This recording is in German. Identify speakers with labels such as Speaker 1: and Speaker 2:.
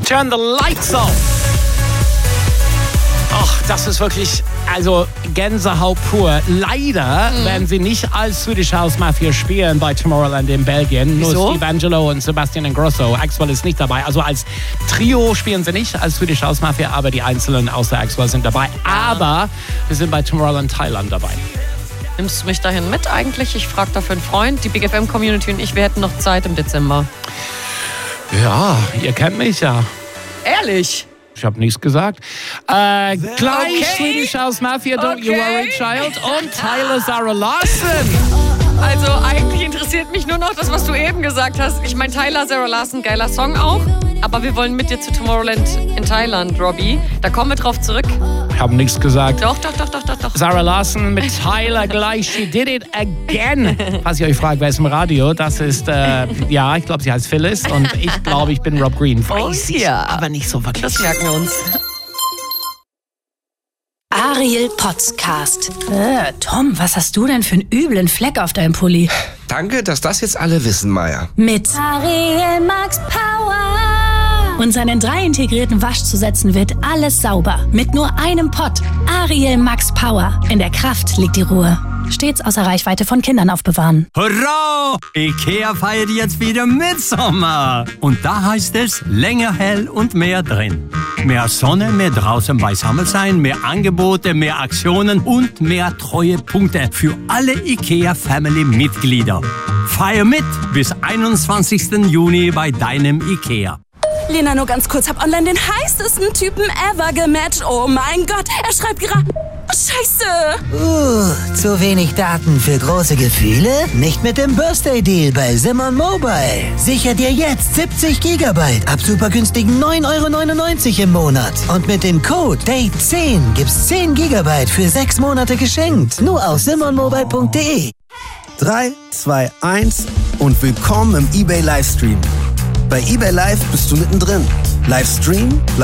Speaker 1: Turn the Lights Off. Ach, das ist wirklich, also Gänsehaut pur. Leider werden sie nicht als Swedish House Mafia spielen bei Tomorrowland in Belgien.
Speaker 2: Wieso?
Speaker 1: Nur Steve Angelo und Sebastian Ingrosso. Axwell ist nicht dabei. Also als Trio spielen sie nicht als Swedish House Mafia, aber die Einzelnen außer Axwell sind dabei. Aber wir sind bei Tomorrowland Thailand dabei.
Speaker 2: Nimmst du mich dahin mit eigentlich? Ich frage dafür einen Freund. Die Big FM Community und ich, wir hätten noch Zeit im Dezember.
Speaker 1: Ja, ihr kennt mich ja.
Speaker 2: Ehrlich?
Speaker 1: Ich habe nichts gesagt. Gleich
Speaker 2: Okay.
Speaker 1: Swedish House Mafia, Don't You Worry Child und Tyler Zara Larson.
Speaker 2: Also eigentlich interessiert mich nur noch das, was du eben gesagt hast. Ich meine, Tyler, Zara Larson, geiler Song auch. Aber wir wollen mit dir zu Tomorrowland in Thailand, Robbie. Da kommen wir drauf zurück.
Speaker 1: Ich habe nichts gesagt.
Speaker 2: Doch.
Speaker 1: Zara Larson mit Tyler gleich. She did it again. Falls ihr euch fragt, wer ist im Radio, das ist, ja, ich glaube, sie heißt Phyllis und ich glaube, ich bin Rob Green. Weiß ich,
Speaker 2: ja.
Speaker 1: aber nicht so wirklich.
Speaker 2: Das merken wir uns.
Speaker 3: Ariel Podcast. Tom, was hast du denn für einen üblen Fleck auf deinem Pulli?
Speaker 4: Danke, dass das jetzt alle wissen, Maya.
Speaker 3: Mit
Speaker 5: Ariel Max Power.
Speaker 3: und seinen 3 integrierten Waschzusätzen wird alles sauber. Mit nur einem Pott. Ariel Max Power. In der Kraft liegt die Ruhe. Stets außer Reichweite von Kindern aufbewahren.
Speaker 6: Hurra! Ikea feiert jetzt wieder Mitsommer. Und da heißt es länger hell und mehr drin. Mehr Sonne, mehr draußen beisammen sein, mehr Angebote, mehr Aktionen und mehr Treuepunkte für alle Ikea-Family-Mitglieder. Feier mit bis 21. Juni bei deinem Ikea.
Speaker 7: Lena, nur ganz kurz, hab online den heißesten Typen ever gematcht. Oh mein Gott, er schreibt gerade... Oh, Scheiße!
Speaker 8: Zu wenig Daten für große Gefühle? Nicht mit dem Birthday-Deal bei Simon Mobile. Sicher dir jetzt 70 GB ab super günstigen 9,99 € im Monat. Und mit dem Code DATE10 gibt's 10 GB für 6 Monate geschenkt. Nur auf simonmobile.de.
Speaker 9: 3, 2, 1 und willkommen im eBay Livestream. Bei eBay Live bist du mittendrin. Livestream,